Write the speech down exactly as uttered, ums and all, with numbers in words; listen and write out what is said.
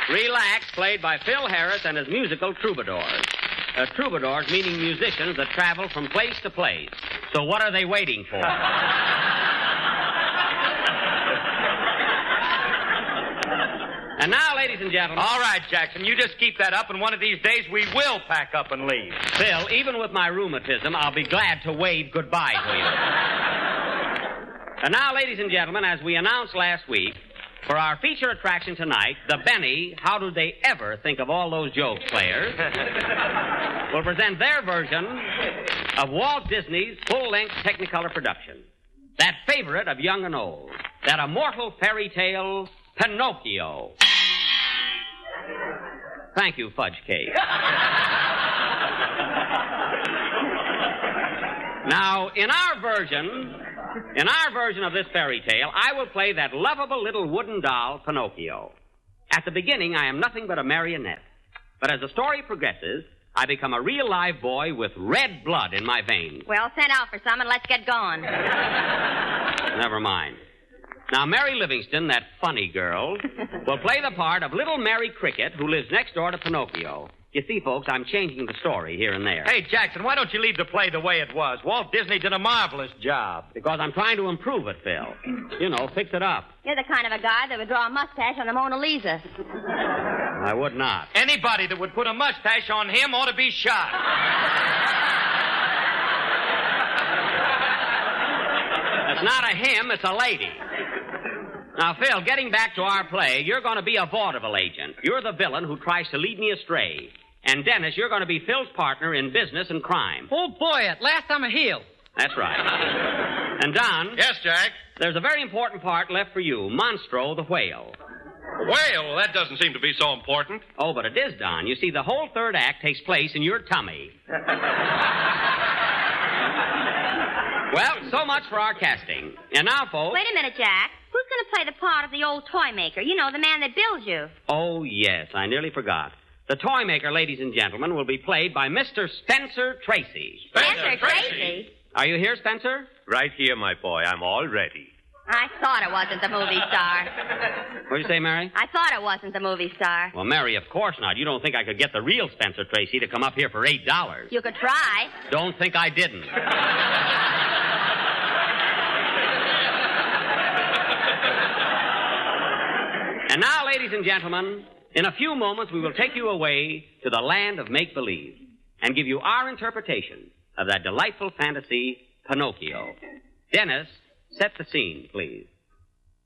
Relax, played by Phil Harris and his musical Troubadours. Uh, troubadours meaning musicians that travel from place to place. So what are they waiting for? And now, ladies and gentlemen... All right, Jackson, you just keep that up, and one of these days we will pack up and leave. Phil, even with my rheumatism, I'll be glad to wave goodbye to you. And now, ladies and gentlemen, as we announced last week, for our feature attraction tonight, the Benny, How Did They Ever Think of All Those Jokes players, will present their version of Walt Disney's full-length Technicolor production. That favorite of young and old. That immortal fairy tale, Pinocchio. Thank you, Fudge Cake. Now, in our version, in our version of this fairy tale, I will play that lovable little wooden doll, Pinocchio. At the beginning, I am nothing but a marionette. But as the story progresses, I become a real live boy with red blood in my veins. Well, send out for some and let's get going. Never mind. Now, Mary Livingston, that funny girl, will play the part of little Mary Cricket, who lives next door to Pinocchio. You see, folks, I'm changing the story here and there. Hey, Jackson, why don't you leave the play the way it was? Walt Disney did a marvelous job. Because I'm trying to improve it, Phil. You know, fix it up. You're the kind of a guy that would draw a mustache on the Mona Lisa. I would not. Anybody that would put a mustache on him ought to be shot. It's not a him, it's a lady. Now, Phil, getting back to our play, you're going to be a vaudeville agent. You're the villain who tries to lead me astray. And, Dennis, you're going to be Phil's partner in business and crime. Oh, boy, at last I'm a heel. That's right. And, Don. Yes, Jack? There's a very important part left for you, Monstro the whale. Well, that doesn't seem to be so important. Oh, but it is, Don. You see, the whole third act takes place in your tummy. Well, so much for our casting. And now, folks... Wait a minute, Jack. Who's going to play the part of the old toy maker? You know, the man that builds you. Oh, yes. I nearly forgot. The toy maker, ladies and gentlemen, will be played by Mister Spencer Tracy. Spencer, Spencer Tracy? Tracy? Are you here, Spencer? Right here, my boy. I'm all ready. I thought it wasn't the movie star. What'd you say, Mary? I thought it wasn't the movie star. Well, Mary, of course not. You don't think I could get the real Spencer Tracy to come up here for eight dollars? You could try. Don't think I didn't. And now, ladies and gentlemen, in a few moments we will take you away to the land of make-believe and give you our interpretation of that delightful fantasy, Pinocchio. Dennis, set the scene, please.